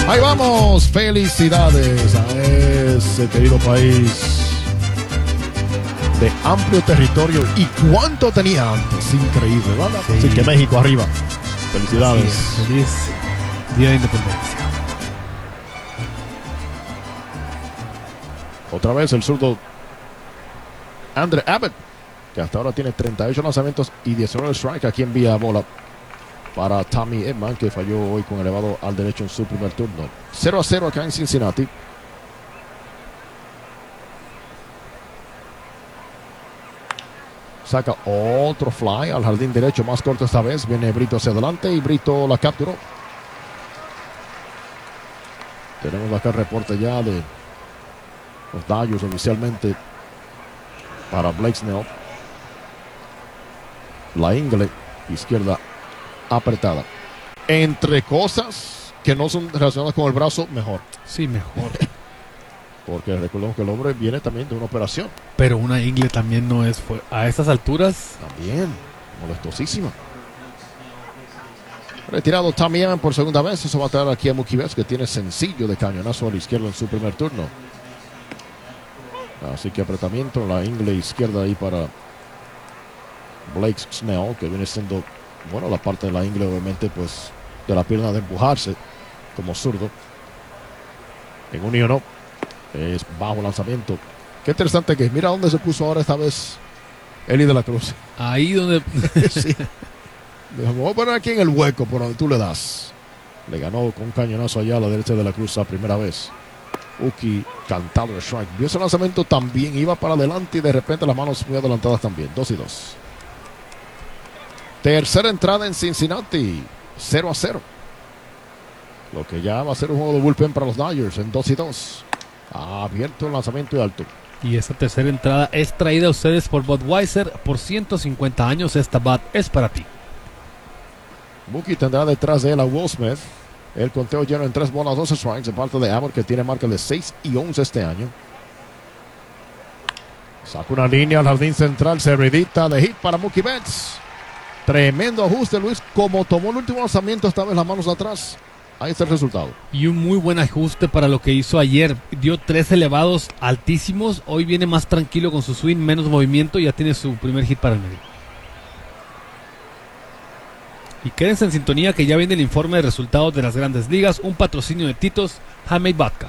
Ahí vamos, felicidades a ese querido país de amplio territorio. ¿Y cuánto tenía antes? Increíble, ¿verdad? Sí. Así que México arriba. Felicidades. Sí, feliz Día de Independencia. Otra vez el zurdo Andre Abbott, que hasta ahora tiene 38 lanzamientos y 19 strikes. Aquí envía bola para Tommy Edman, que falló hoy con elevado al derecho en su primer turno. 0-0 acá en Cincinnati. Saca otro fly al jardín derecho, más corto esta vez. Viene Brito hacia adelante y Brito la capturó. Tenemos acá el reporte ya de los Dodgers oficialmente para Blake Snell. La ingle izquierda apretada. Entre cosas que no son relacionadas con el brazo, mejor. Sí, mejor. Porque recordemos que el hombre viene también de una operación. Pero una ingle también no es... A estas alturas... También, molestosísima. Retirado Tommy Edman por segunda vez. Eso va a traer aquí a Mookie Betts, que tiene sencillo de cañonazo a la izquierda en su primer turno. Así que apretamiento, la ingle izquierda ahí para Blake Snell, que viene siendo, bueno, la parte de la ingle obviamente pues de la pierna de empujarse como zurdo. En un y no, es bajo lanzamiento. Qué interesante que mira dónde se puso ahora esta vez Eli de la Cruz. Ahí donde... Sí. Dijo, me voy a poner aquí en el hueco por donde tú le das. Le ganó con un cañonazo allá a la derecha de la Cruz la primera vez. Uki cantado el strike. Vio ese lanzamiento también, iba para adelante y de repente las manos muy adelantadas también. 2-2. Tercera entrada en Cincinnati. 0-0. Lo que ya va a ser un juego de bullpen para los Dodgers en 2-2. Abierto el lanzamiento y alto. Y esta tercera entrada es traída a ustedes por Budweiser. Por 150 años esta bat es para ti. Mookie tendrá detrás de él a Will Smith. El conteo lleno en 3 bolas, 2 strikes de parte de Abbott, que tiene marca de 6-11 este año. Saca una línea al jardín central, servidita de hit para Mookie Betts. Tremendo ajuste, Luis. Como tomó el último lanzamiento, esta vez las manos atrás. Ahí está el resultado. Y un muy buen ajuste para lo que hizo ayer. Dio 3 elevados altísimos. Hoy viene más tranquilo con su swing, menos movimiento. Y ya tiene su primer hit para el medio. Y quédense en sintonía que ya viene el informe de resultados de las Grandes Ligas. Un patrocinio de Titos, Handmade Vodka.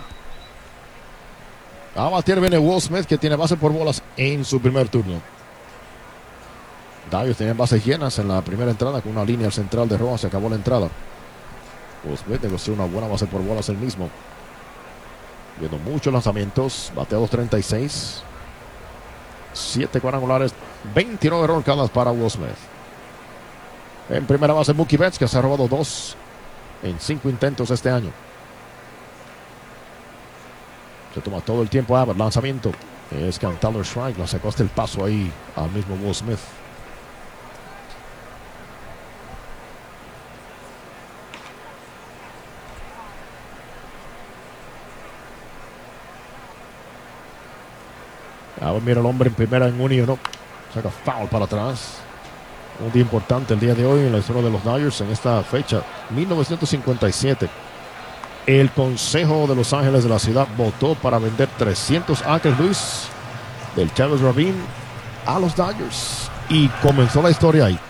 A batir viene Will Smith, que tiene base por bolas en su primer turno. Dodgers tenían bases llenas en la primera entrada con una línea central de roja. Se acabó la entrada. Will Smith negoció una buena base por bolas él mismo. Viendo muchos lanzamientos. Bateados 36. 7 cuadrangulares. 29 roncadas para Will Smith. En primera base Mookie Betts, que se ha robado 2 en 5 intentos este año. Se toma todo el tiempo Abbott. Lanzamiento. Es cantado el strike. Le sacó hasta el paso ahí al mismo Will Smith. Ahora mira el hombre en primera en 1-1. Saca foul para atrás. Un día importante el día de hoy en la historia de los Dodgers en esta fecha, 1957. El Consejo de Los Ángeles de la ciudad votó para vender 300 acres, Luis, del Chávez Ravine a los Dodgers. Y comenzó la historia ahí.